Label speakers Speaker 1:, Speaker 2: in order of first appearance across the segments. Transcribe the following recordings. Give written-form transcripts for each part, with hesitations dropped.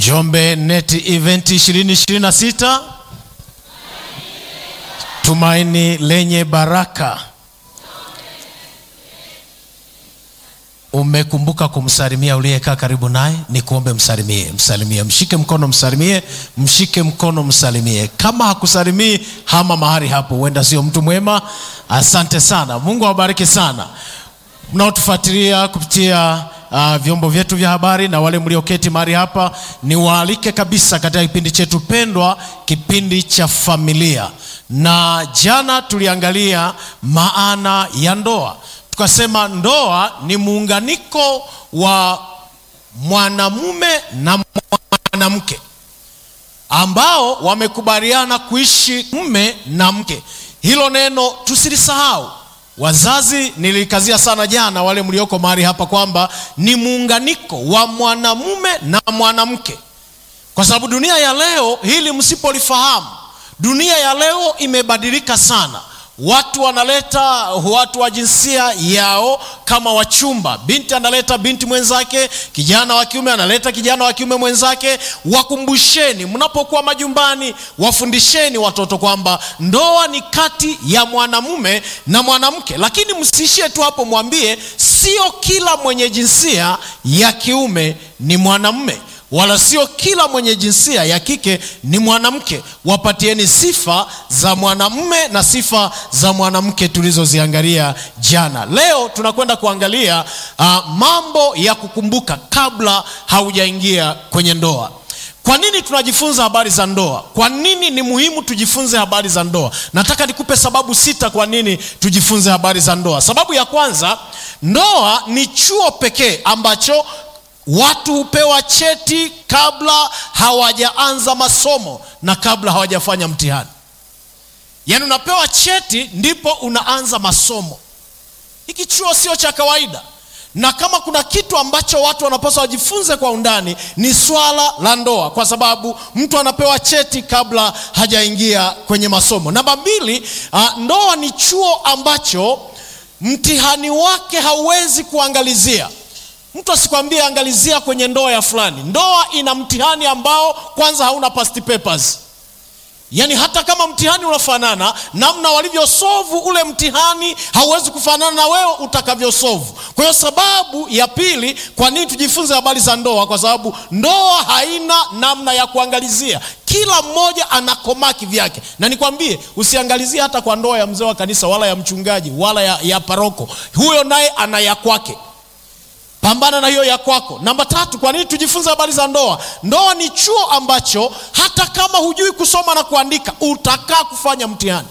Speaker 1: Njombe Net Event 2026 Tumaini lenye baraka. Umekumbuka kumsalimia uliyekaa karibu naye? Ni kuombe msalimie. Mshike mkono msalimie. Kama hakusalimii, hama mahali hapo, huenda sio mtu mwema. Asante sana. Mungu awabariki sana mnaotufuatilia kupitia vyombo vyetu vya habari na wale mlioketi mahali hapa. Niwaalike kabisa katika kipindi chetu pendwa, kipindi cha familia. Na jana tuliangalia maana ya ndoa. Tukasema ndoa ni muunganiko wa mwanamume na mwanamke ambao wamekubaliana kuishi mume na mke. Hilo neno tusilisahau. Wazazi, nilikazia sana jana wale mlioko mahali hapa kwamba ni muunganiko wa mwanamume na mwanamke. Kwa sababu dunia ya leo, hili msipolifahamu, dunia ya leo imebadilika sana. Watu wanaleta watu wa jinsia yao kama wachumba. Binti analeta binti mwenzake, kijana wa kiume analeta kijana wa kiume mwenzake. Wakumbusheni mnapokuwa majumbani, wafundisheni watoto kwamba ndoa ni kati ya mwanamume na mwanamke. Lakini msiishie tu hapo, mwambie sio kila mwenye jinsia ya kiume ni mwanamume, wala sio kila mwenye jinsia ya kike ni mwanamke. Wapatieni sifa za mwanamume na sifa za mwanamke tulizoziangalia jana. Leo tunakwenda kuangalia mambo ya kukumbuka kabla haujaingia kwenye ndoa. Kwa nini tunajifunza habari za ndoa? Kwa nini ni muhimu tujifunze habari za ndoa? Nataka nikupe sababu 6 kwa nini tujifunze habari za ndoa. Sababu ya kwanza, ndoa ni chuo pekee ambacho watu hupewa cheti kabla hawajaanza masomo na kabla hawajafanya mtihani. Yaani unapewa cheti ndipo unaanza masomo. Hiki chuo sio cha kawaida. Na kama kuna kitu ambacho watu wanapaswa wajifunze kwa undani, ni swala la ndoa, kwa sababu mtu anapewa cheti kabla hajaingia kwenye masomo. Namba 2, ndoa ni chuo ambacho mtihani wake hauwezi kuangalizia. Mtu asikwambie angalizia kwenye ndoa ya fulani. Ndoa ina mtihani ambao kwanza hauna past papers. Yaani hata kama mtihani unafanana, namna walivyosolve ule mtihani hauwezi kufanana na wewe utakavyosolve. Kwa hiyo sababu ya pili kwa nini tujifunze habari za ndoa, kwa sababu ndoa haina namna ya kuangalizia. Kila mmoja ana komaki vyake. Na nikwambie, usiangalizie hata kwa ndoa ya mzee wa kanisa wala ya mchungaji wala ya paroko. Huyo naye ana ya kwake. Pambana na hiyo ya kwako. Namba 3, kwa nini tujifunze habari za ndoa? Ndoa ni chuo ambacho hata kama hujui kusoma na kuandika, utakaa kufanya mtihani.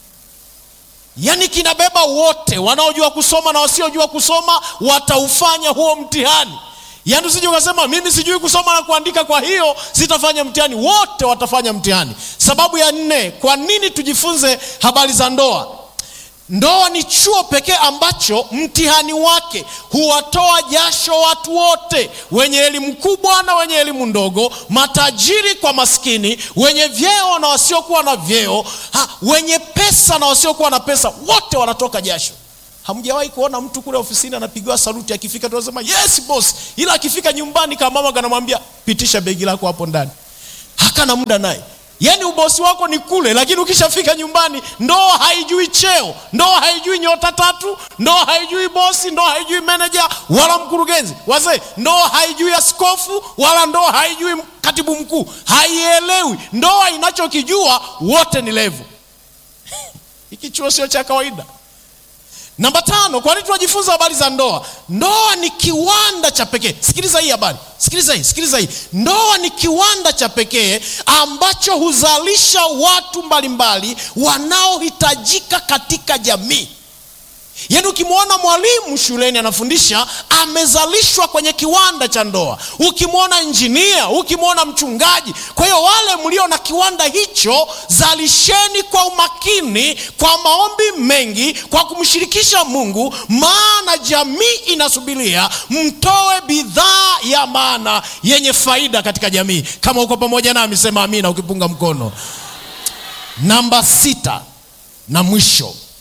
Speaker 1: Yaani kinabeba wote, wanaojua kusoma na wasiojua kusoma wataufanya huo mtihani. Yaani usije ukasema mimi sijui kusoma na kuandika kwa hiyo sitafanya mtihani. Wote watafanya mtihani. Sababu ya 4, kwa nini tujifunze habari za ndoa? Ndoa ni chuo pekee ambacho mtihani wake huwatoa jasho watu wote, wenye elimu kubwa na wenye elimu ndogo, matajiri kwa maskini, wenye vyeo na wasiokuwa na vyeo, wenye pesa na wasiokuwa na pesa, wote wanatoka jasho. Hamjawahi kuona mtu kule ofisini anapigiwa saluti, akifika tunasema yes boss, ila akifika nyumbani kama mama anamwambia pitisha begi lako hapo ndani, hakana muda naye. Yaani ubosi wako ni kule, lakini ukishafika nyumbani, ndoa haijui cheo, ndoa haijui nyota 3, ndoa haijui bosi, ndoa haijui manager wala mkurugenzi. Wazee, ndoa haijui askofu wala ndoa haijui katibu mkuu. Haielewi. Ndoa inachokijua wote ni levu. Hiki chuo sio cha kawaida. Namba 5, kwa nini tunajifunza habari za ndoa? Ndoa ni kiwanda cha pekee. Sikiliza hii habari. Sikiliza hii. Ndoa ni kiwanda cha pekee ambacho huzalisha watu mbalimbali wanaohitajika katika jamii. Yaani ukimwona mwalimu shuleni anafundisha, amezalishwa kwenye kiwanda cha ndoa. Ukimwona injinia, ukimwona mchungaji. Kwa hiyo wale mlio na kiwanda hicho, zalisheni kwa umakini, kwa maombi mengi, kwa kumshirikisha Mungu, maana jamii inasubiria mtoe bidhaa ya maana yenye faida katika jamii. Kama uko pamoja nami sema amina ukipunga mkono. Namba 6 na mwisho,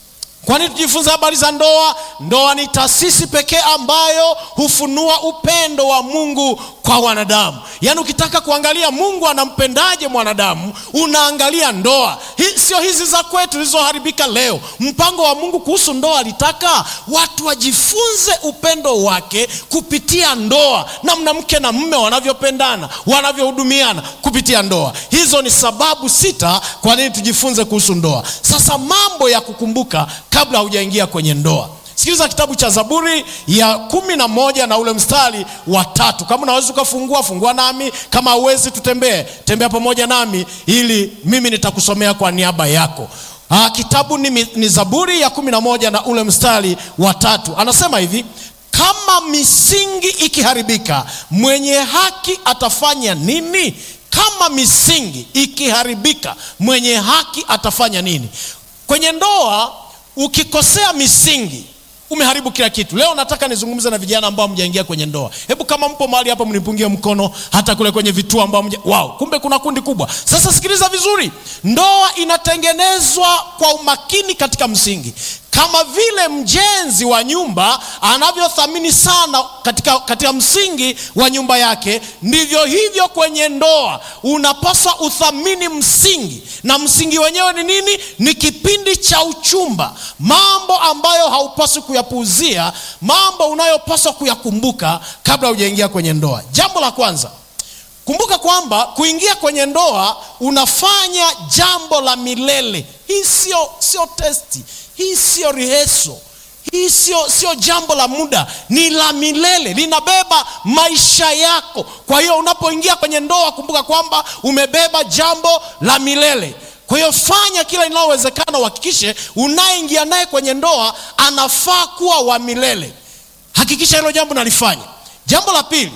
Speaker 1: Kwa nini tujifunze habari za ndoa? Ndoa ni taasisi pekee ambayo hufunua upendo wa Mungu kwa wanadamu. Yaani ukitaka kuangalia Mungu anampendaje mwanadamu, unaangalia ndoa. Sio hizi za kwetu zilizoharibika leo. Mpango wa Mungu kuhusu ndoa alitaka watu wajifunze upendo wake kupitia ndoa, namna mke na mume wanavyopendana, wanavyohudumiana kupitia ndoa. Hizo ni sababu 6 kwa nini tujifunze kuhusu ndoa. Sasa mambo ya kukumbuka kabla hujaingia kwenye ndoa. Sikiliza kitabu cha Zaburi ya 11 na ule mstari wa 3. Kama unaweza fungua nami, kama huwezi tembea pamoja nami ili mimi nitakusomea kwa niaba yako. Kitabu ni Zaburi ya 11 na ule mstari wa 3. Anasema hivi: kama misingi ikiharibika, mwenye haki atafanya nini? Kama misingi ikiharibika, mwenye haki atafanya nini? Kwenye ndoa ukikosea misingi, umeharibu kila kitu. Leo nataka nizungumze na vijana ambao hamjaingia kwenye ndoa. Hebu kama mpo mahali hapa mnipungie mkono, hata kule kwenye vituo ambao kumbe kuna kundi kubwa. Sasa sikiliza vizuri. Ndoa inatengenezwa kwa umakini katika msingi. Kama vile mjenzi wa nyumba anavyothamini sana katika msingi wa nyumba yake, ndivyo hivyo kwenye ndoa unapaswa uthamini msingi. Na msingi wenyewe ni nini? Ni kipindi cha uchumba. Mambo ambayo haupaswi kuyapuuzia, mambo unayopaswa kuyakumbuka kabla hujaingia kwenye ndoa. Jambo la kwanza, kumbuka kwamba kuingia kwenye ndoa unafanya jambo la milele. Hii sio testi. Hii sio rehearsal. Hii sio jambo la muda, ni la milele, linabeba maisha yako. Kwa hiyo unapoingia kwenye ndoa, kumbuka kwamba umebeba jambo la milele. Kwa hiyo fanya kila linalowezekana uhakikishe unayeingia naye kwenye ndoa anafaa kuwa wa milele. Hakikisha hilo jambo nalifanya. Jambo la pili,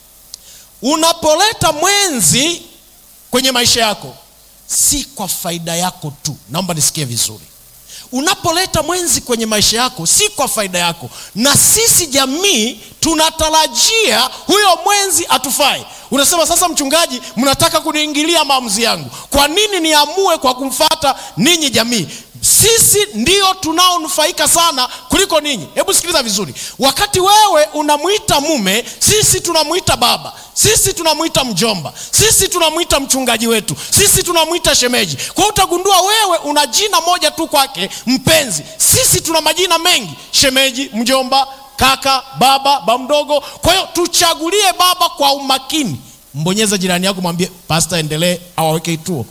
Speaker 1: unapoleta mwenzi kwenye maisha yako, si kwa faida yako tu. Naomba nisikie vizuri. Unapoleta mwenzi kwenye maisha yako, si kwa faida yako. Na sisi jamii tunatarajia huyo mwenzi atufai. Unasema, sasa mchungaji, mnataka kuniingilia maamuzi yangu. Kwa nini niamue kwa kumfuata ninyi jamii? Sisi ndio tunaonufaika sana kuliko ninyi. Hebu sikiliza vizuri. Wakati wewe unamuita mume, sisi tunamuita baba, sisi tunamuita mjomba, sisi tunamuita mchungaji wetu, sisi tunamuita shemeji. Kwa utagundua wewe una jina moja tu kwake, mpenzi. Sisi tuna majina mengi: shemeji, mjomba, kaka, baba mdogo. Kwa hiyo tuchagulie baba kwa umakini. Mbonyeza jirani yako, mwambie pastor endelee awaweke ituo.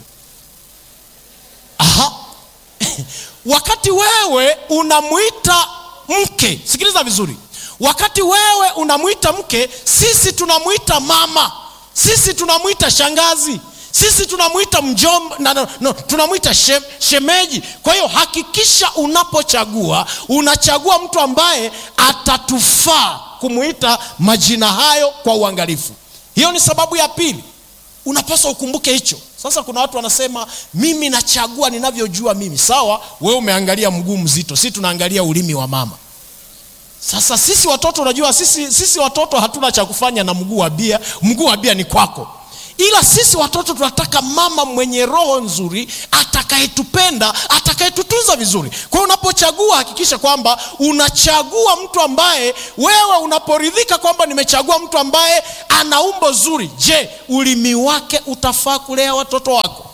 Speaker 1: Wakati wewe unamuita mke, sikiliza vizuri. Wakati wewe unamuita mke, sisi tunamuita mama, sisi tunamuita shangazi, sisi tunamuita mjomba, tunamuita shemeji. Kwa hiyo hakikisha unapochagua, unachagua mtu ambaye atatufaa kumuita majina hayo kwa uangalifu. Hiyo ni sababu ya pili. Unapaswa ukumbuke hicho. Sasa kuna watu wanasema, mimi nachagua ninavyojua mimi. Sawa, wewe umeangalia mguu mzito, sisi tunaangalia ulimi wa mama. Sasa sisi watoto, unajua sisi watoto hatuna cha kufanya na mguu wa bia. Mguu wa bia ni kwako. Ila sisi watoto tunataka mama mwenye roho nzuri, atakayetupenda, atakayetutunza vizuri. Kwa hiyo unapochagua, hakikisha kwamba unachagua mtu ambaye wewe unaporidhika kwamba nimechagua mtu ambaye ana umbo zuri. Je, ulimi wake utafaa kulea watoto wako?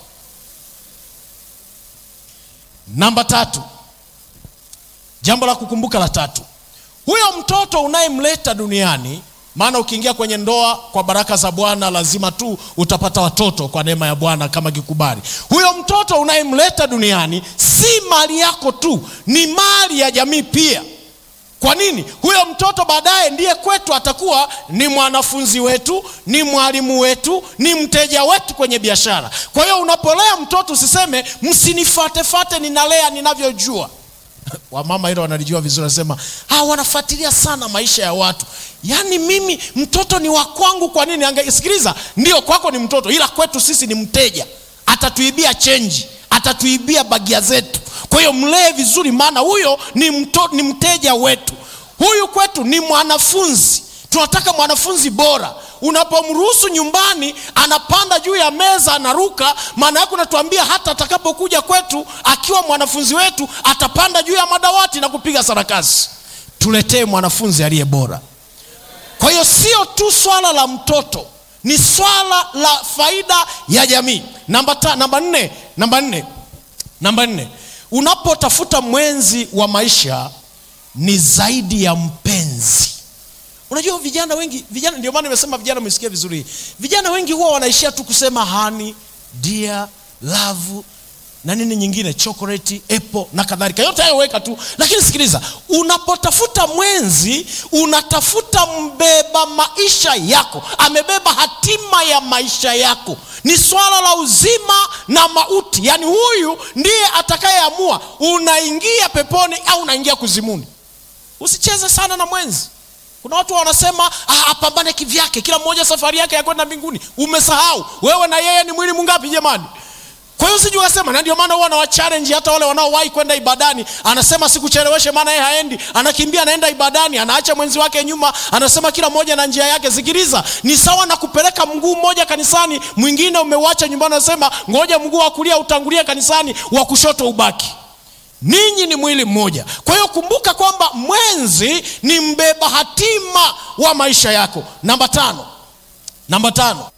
Speaker 1: Namba 3. Jambo la kukumbuka la 3. Huyo mtoto unayemleta duniani, maana ukiingia kwenye ndoa kwa baraka za Bwana lazima tu utapata watoto kwa neema ya Bwana kama kikubali. Huyo mtoto unayemleta duniani si mali yako tu, ni mali ya jamii pia. Kwa nini? Huyo mtoto baadaye ndiye kwetu atakuwa ni mwanafunzi wetu, ni mwalimu wetu, ni mteja wetu kwenye biashara. Kwa hiyo unapolea mtoto usiseme msinifuate ninalea ninavyojua. Wamama hilo wanalijua vizuri, nasema wanafuatilia sana maisha ya watu. Yaani mimi mtoto ni wa kwangu, kwa nini? Sikiliza, ndio kwako ni mtoto, ila kwetu sisi ni mteja. Atatuibia chenji, atatuibia bagia zetu. Kwa hiyo mlee vizuri, maana huyo ni mteja wetu. Huyu kwetu ni mwanafunzi, Tunataka mwanafunzi bora. Unapomruhusu nyumbani anapanda juu ya meza anaruka, maana yake unatuambia hata atakapokuja kwetu akiwa mwanafunzi wetu atapanda juu ya madawati na kupiga sarakasi. Tuletee mwanafunzi aliye bora. Kwa hiyo sio tu swala la mtoto, ni swala la faida ya jamii. Namba nne, unapotafuta mwenzi wa maisha ni zaidi ya mpenzi. Unajua vijana wengi, ndio maana nimesema vijana msikie vizuri. Vijana wengi huwa wanaishia tu kusema honey, dear, love na nini nyingine, chocolate, apple na kadhalika. Yote hayo weka tu. Lakini sikiliza, unapotafuta mwenzi, unatafuta mbeba maisha yako. Amebeba hatima ya maisha yako. Ni swala la uzima na mauti. Yaani huyu ndiye atakayeamua unaingia peponi au unaingia kuzimuni. Usicheze sana na mwenzi. Kuna watu wanasema apambane kivyake, kila mmoja safari yake ya kwenda mbinguni. Umesahau wewe na yeye ni mwili mungapi jamani? Kwa hiyo usije ukasema, na ndio maana huwa na wa challenge hata wale wanaowahi kwenda ibadani. Anasema sikucheleweshe maana yeye haendi, anakimbia anaenda ibadani, anaacha mwenzi wake nyuma, anasema kila mmoja na njia yake. Sikiliza, ni sawa na kupeleka mguu mmoja kanisani, mwingine umeuacha nyumbani, anasema ngoja mguu wa kulia utangulie kanisani, wa kushoto ubaki. Ninyi ni mwili mmoja. Kwa hiyo kumbuka kwamba mwenzi ni mbeba hatima wa maisha yako. Namba tano.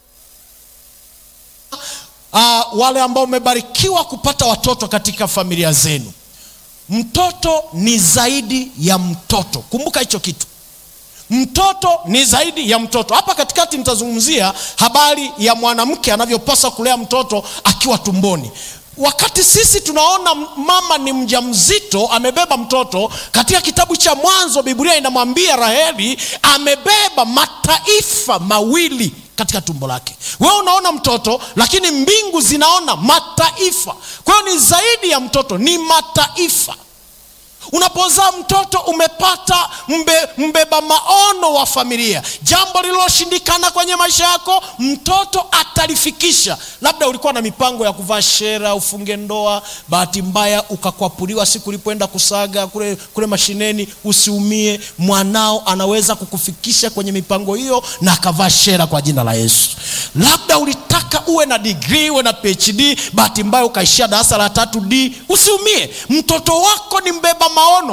Speaker 1: Wale ambao umebarikiwa kupata watoto katika familia zenu, mtoto ni zaidi ya mtoto. Kumbuka hicho kitu. Mtoto ni zaidi ya mtoto. Hapa katikati nitazungumzia habari ya mwanamke anavyopaswa kulea mtoto akiwa tumboni. Wakati sisi tunaona mama ni mjamzito amebeba mtoto, katika kitabu cha Mwanzo Biblia inamwambia Raheli amebeba mataifa mawili katika tumbo lake. Wewe unaona mtoto, lakini mbingu zinaona mataifa. Kwa hiyo ni zaidi ya mtoto, ni mataifa. Unapozaa mtoto umepata mbeba maono wa familia. Jambo lililoshindikana kwenye maisha yako, mtoto atalifikisha. Labda ulikuwa na mipango ya kuvaa shera, ufunge ndoa, bahati mbaya ukakwapuliwa siku ulipoenda kusaga kule mashineni, usiumie. Mwanao anaweza kukufikisha kwenye mipango hiyo na akavaa shera kwa jina la Yesu. Labda ulitaka uwe na degree, uwe na PhD, bahati mbaya ukaishia darasa la 3D, usiumie. Mtoto wako ni mbeba maono,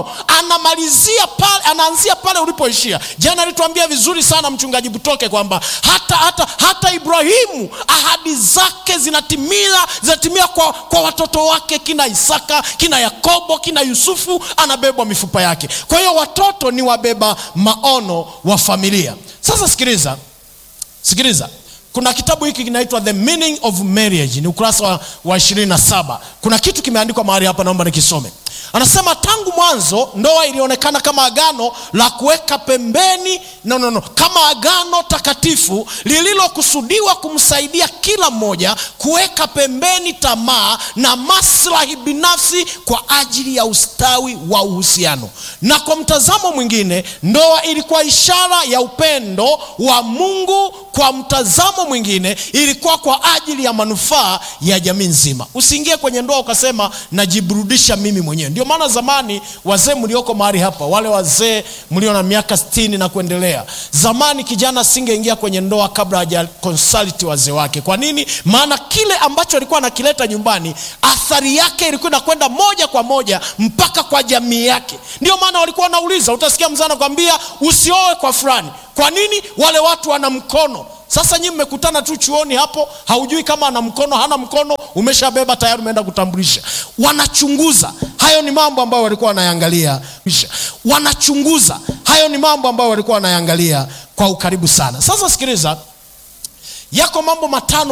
Speaker 1: anaanzia pale ulipoishia. Jana alituambia vizuri sana mchungaji Butoke kwamba hata Ibrahimu ahadi zake zinatimia kwa watoto wake, kina Isaka, kina Yakobo, kina Yusufu, anabebwa mifupa yake. Kwa hiyo watoto ni wabeba maono wa familia. Sasa sikiliza. Kuna kitabu hiki kinaitwa The Meaning of Marriage, ni ukurasa wa 27. Kuna kitu kimeandikwa mahali hapa, naomba nikisome. Anasema tangu mwanzo ndoa ilionekana kama agano la kuweka pembeni, kama agano takatifu lililokusudiwa kumsaidia kila mmoja kuweka pembeni tamaa na maslahi binafsi kwa ajili ya ustawi wa uhusiano. Na kwa mtazamo mwingine, ndoa ilikuwa ishara ya upendo wa Mungu. Kwa mtazamo mwingine, ilikuwa kwa ajili ya manufaa ya jamii nzima. Usiingie kwenye ndoa ukasema najiburudisha mimi mwenyewe. Ndio maana zamani wazee mlioko mahali hapa, wale wazee mlio na miaka 60 na kuendelea, zamani kijana singeingia kwenye ndoa kabla haja consult wazee wake. Kwa nini? Maana kile ambacho alikuwa anakileta nyumbani, athari yake ilikuwa inakwenda moja kwa moja mpaka kwa jamii yake. Ndio maana walikuwa wanauliza, utasikia mzee anakuambia usioe kwa fulani. Kwa nini? Wale watu wana mkono. Sasa nyinyi mmekutana tu chuoni hapo, haujui kama ana mkono hana mkono, umeshabeba tayari umeenda kutambulisha. Wanachunguza. Hayo ni mambo ambayo walikuwa wanayangalia kwa ukaribu sana. Sasa sikiliza, yako mambo matano